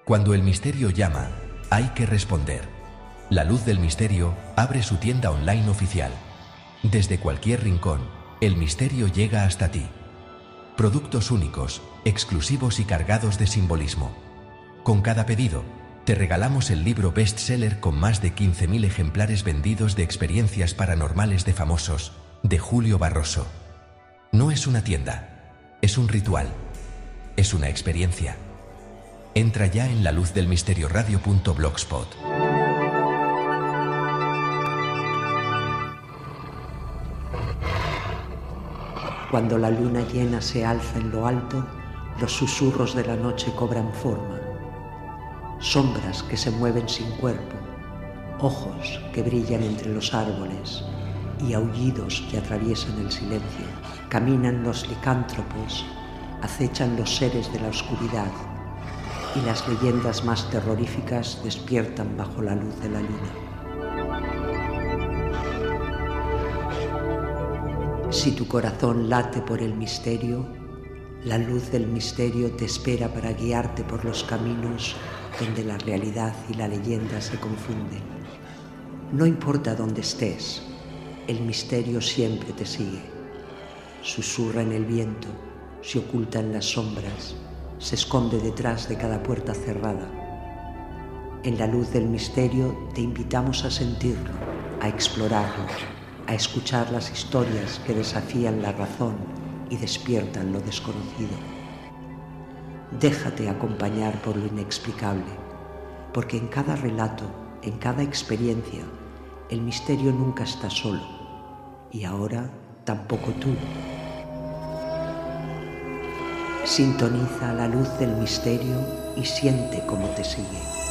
Cuando el misterio llama, hay que responder. La Luz del Misterio abre su tienda online oficial. Desde cualquier rincón, el misterio llega hasta ti. Productos únicos, exclusivos y cargados de simbolismo. Con cada pedido, te regalamos el libro bestseller con más de 15.000 ejemplares vendidos de experiencias paranormales de famosos, de Julio Barroso. No es una tienda, es un ritual, es una experiencia. Entra ya en laluzdelmisterioradio.blogspot. Cuando la luna llena se alza en lo alto, los susurros de la noche cobran forma. Sombras que se mueven sin cuerpo, ojos que brillan entre los árboles y aullidos que atraviesan el silencio. Caminan los licántropos, acechan los seres de la oscuridad y las leyendas más terroríficas despiertan bajo la luz de la luna. Si tu corazón late por el misterio, la luz del misterio te espera para guiarte por los caminos donde la realidad y la leyenda se confunden. No importa dónde estés, el misterio siempre te sigue. Susurra en el viento, se oculta en las sombras, se esconde detrás de cada puerta cerrada. En la luz del misterio te invitamos a sentirlo, a explorarlo, a escuchar las historias que desafían la razón y despiertan lo desconocido. Déjate acompañar por lo inexplicable, porque en cada relato, en cada experiencia, el misterio nunca está solo, y ahora tampoco tú. Sintoniza la luz del misterio y siente cómo te sigue.